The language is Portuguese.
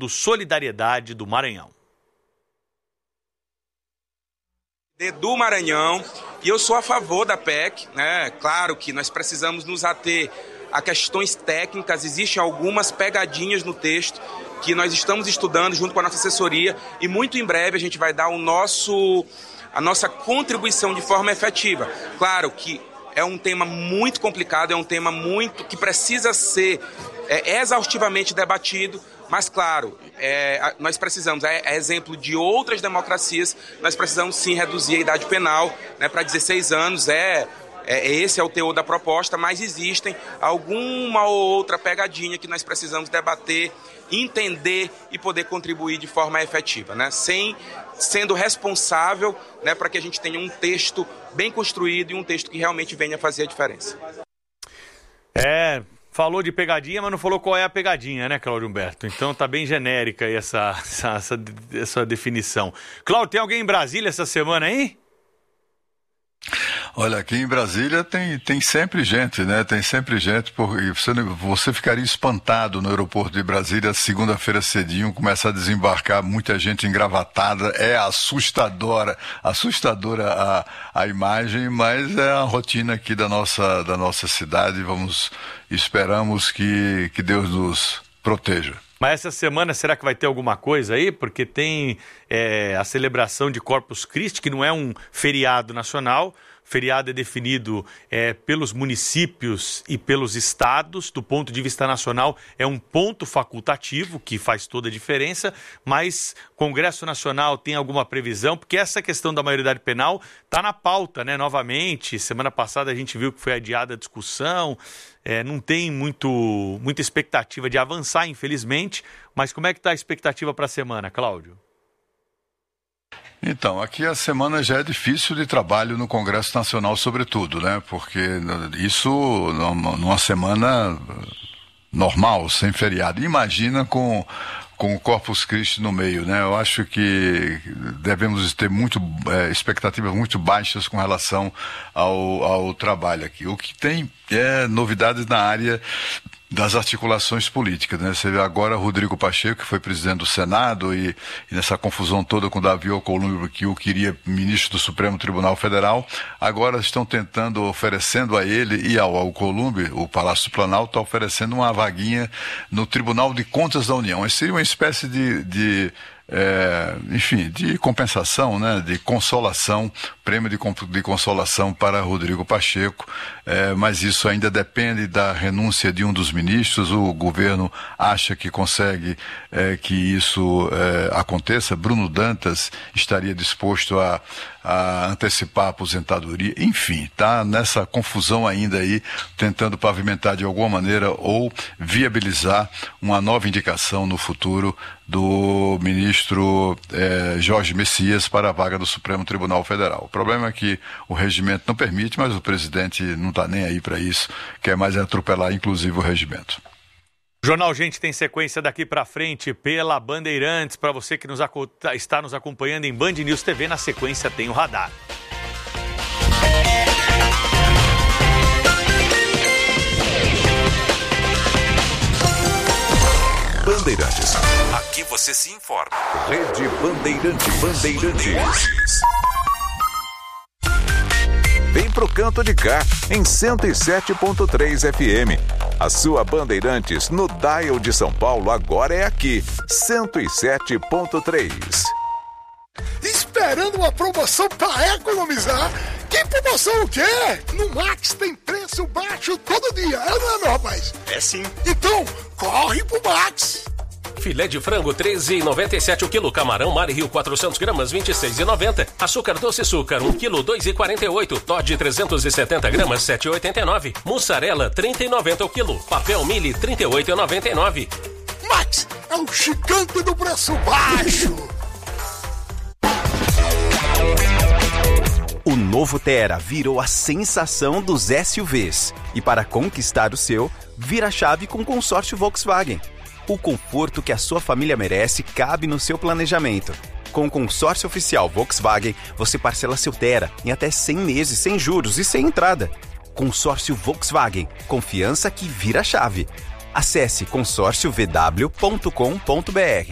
do Solidariedade do Maranhão. Do Maranhão, e eu sou a favor da PEC, né? Claro que nós precisamos nos ater a questões técnicas, existem algumas pegadinhas no texto que nós estamos estudando junto com a nossa assessoria e muito em breve a gente vai dar a nossa contribuição de forma efetiva. Claro que é um tema muito complicado, é um tema muito que precisa ser exaustivamente debatido, mas claro, nós precisamos, exemplo de outras democracias, nós precisamos sim reduzir a idade penal, né, para 16 anos, esse é o teor da proposta, mas existem alguma ou outra pegadinha que nós precisamos debater, entender e poder contribuir de forma efetiva, né? Sendo responsável, né, para que a gente tenha um texto bem construído e um texto que realmente venha fazer a diferença. Falou de pegadinha, mas não falou qual é a pegadinha, né, Cláudio Humberto? Então tá bem genérica aí essa definição. Cláudio, tem alguém em Brasília essa semana aí? Olha, aqui em Brasília tem sempre gente, né? Tem sempre gente, porque você ficaria espantado no aeroporto de Brasília, segunda-feira cedinho, começar a desembarcar muita gente engravatada. É assustadora a imagem, mas é a rotina aqui da nossa cidade. Esperamos que Deus nos proteja. Mas essa semana, será que vai ter alguma coisa aí? Porque tem a celebração de Corpus Christi, que não é um feriado nacional. O feriado é definido pelos municípios e pelos estados. Do ponto de vista nacional, é um ponto facultativo, que faz toda a diferença. Mas o Congresso Nacional tem alguma previsão? Porque essa questão da maioridade penal está na pauta, né? Novamente, semana passada a gente viu que foi adiada a discussão. Não tem muita expectativa de avançar, infelizmente, mas como é que está a expectativa para a semana, Cláudio? Então, aqui a semana já é difícil de trabalho no Congresso Nacional, sobretudo, né? Porque isso numa semana normal, sem feriado. Imagina com o Corpus Christi no meio, né? Eu acho que devemos ter expectativas muito baixas com relação ao trabalho aqui. O que tem é novidades na área das articulações políticas, né? Você vê agora Rodrigo Pacheco, que foi presidente do Senado, e nessa confusão toda com Davi Alcolumbre, que o queria ministro do Supremo Tribunal Federal, agora estão oferecendo a ele e ao Alcolumbre, o Palácio do Planalto está oferecendo uma vaguinha no Tribunal de Contas da União. Isso seria uma espécie de compensação, né, de consolação, prêmio de consolação para Rodrigo Pacheco, mas isso ainda depende da renúncia de um dos ministros. O governo acha que consegue que isso aconteça. Bruno Dantas estaria disposto a antecipar a aposentadoria, enfim, está nessa confusão ainda aí, tentando pavimentar de alguma maneira ou viabilizar uma nova indicação no futuro do ministro Jorge Messias para a vaga do Supremo Tribunal Federal. O problema é que o regimento não permite, mas o presidente não está nem aí para isso, quer mais atropelar inclusive o regimento. O Jornal Gente tem sequência daqui para frente pela Bandeirantes. Para você que está nos acompanhando em Band News TV, na sequência tem o Radar. Bandeirantes. Aqui você se informa. Rede Bandeirantes. Vem pro canto de cá, em 107.3 FM. A sua Bandeirantes no dial de São Paulo agora é aqui, 107.3. Esperando uma promoção para economizar? Que promoção o quê? No Max tem preço baixo todo dia, não é, meu rapaz? É sim. Então, corre pro Max. Filé de frango, R$13,97 o quilo. Camarão Mar Rio, 400 gramas, R$26,90. Açúcar doce açúcar, 1 quilo, R$2,48. Toddy, 370 gramas, R$7,89. Mussarela, R$30,90 o quilo. Papel Mili, R$38,99. Max é o gigante do preço baixo. O novo Tera virou a sensação dos SUVs. E para conquistar o seu, vira a chave com o consórcio Volkswagen. O conforto que a sua família merece cabe no seu planejamento. Com o consórcio oficial Volkswagen, você parcela seu Tera em até 100 meses, sem juros e sem entrada. Consórcio Volkswagen. Confiança que vira a chave. Acesse consórciovw.com.br.